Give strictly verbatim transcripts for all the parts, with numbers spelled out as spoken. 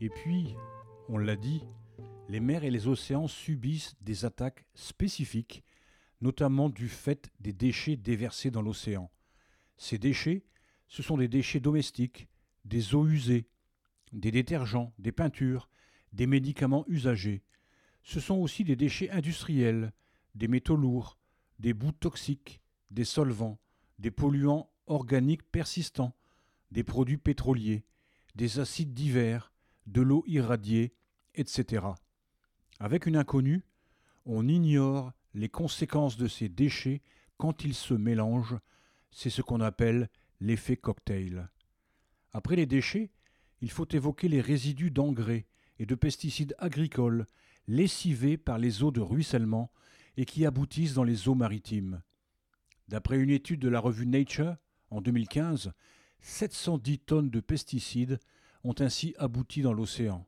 Et puis, on l'a dit, les mers et les océans subissent des attaques spécifiques, notamment du fait des déchets déversés dans l'océan. Ces déchets, ce sont des déchets domestiques, des eaux usées, des détergents, des peintures, des médicaments usagés. Ce sont aussi des déchets industriels, des métaux lourds, des boues toxiques, des solvants, des polluants organiques persistants, des produits pétroliers, des acides divers, de l'eau irradiée, et cetera. Avec une inconnue, on ignore les conséquences de ces déchets quand ils se mélangent. C'est ce qu'on appelle l'effet cocktail. Après les déchets, il faut évoquer les résidus d'engrais et de pesticides agricoles lessivés par les eaux de ruissellement et qui aboutissent dans les eaux maritimes. D'après une étude de la revue Nature, en deux mille quinze, sept cent dix tonnes de pesticides ont ainsi abouti dans l'océan.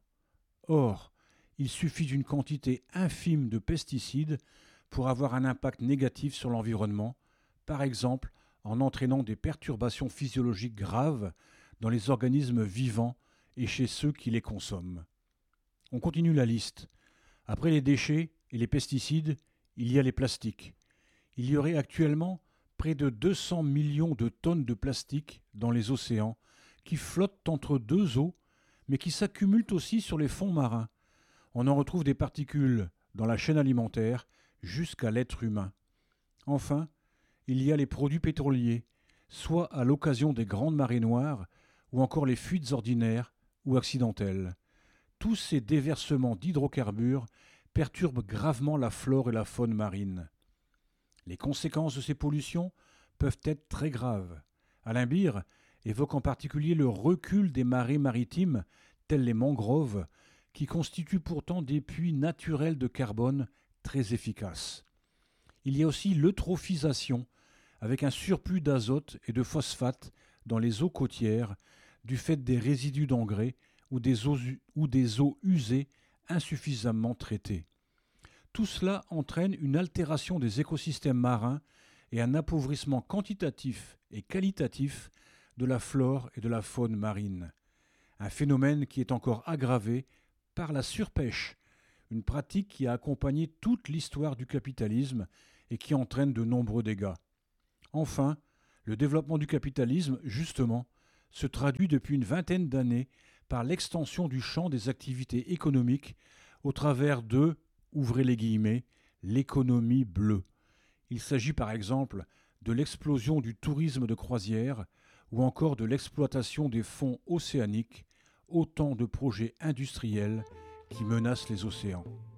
Or, il suffit d'une quantité infime de pesticides pour avoir un impact négatif sur l'environnement, par exemple en entraînant des perturbations physiologiques graves dans les organismes vivants et chez ceux qui les consomment. On continue la liste. Après les déchets et les pesticides, il y a les plastiques. Il y aurait actuellement près de deux cents millions de tonnes de plastique dans les océans qui flottent entre deux eaux, mais qui s'accumulent aussi sur les fonds marins. On en retrouve des particules dans la chaîne alimentaire jusqu'à l'être humain. Enfin, il y a les produits pétroliers, soit à l'occasion des grandes marées noires, ou encore les fuites ordinaires ou accidentelles. Tous ces déversements d'hydrocarbures perturbent gravement la flore et la faune marine. Les conséquences de ces pollutions peuvent être très graves. Alain Beer évoque en particulier le recul des marées maritimes, telles les mangroves, qui constituent pourtant des puits naturels de carbone très efficaces. Il y a aussi l'eutrophisation, avec un surplus d'azote et de phosphate dans les eaux côtières, du fait des résidus d'engrais ou des eaux, ou des eaux usées insuffisamment traitées. Tout cela entraîne une altération des écosystèmes marins et un appauvrissement quantitatif et qualitatif de la flore et de la faune marine. Un phénomène qui est encore aggravé par la surpêche, une pratique qui a accompagné toute l'histoire du capitalisme et qui entraîne de nombreux dégâts. Enfin, le développement du capitalisme, justement, se traduit depuis une vingtaine d'années par l'extension du champ des activités économiques au travers de, ouvrez les guillemets, l'économie bleue. Il s'agit par exemple de l'explosion du tourisme de croisière ou encore de l'exploitation des fonds océaniques, autant de projets industriels qui menacent les océans.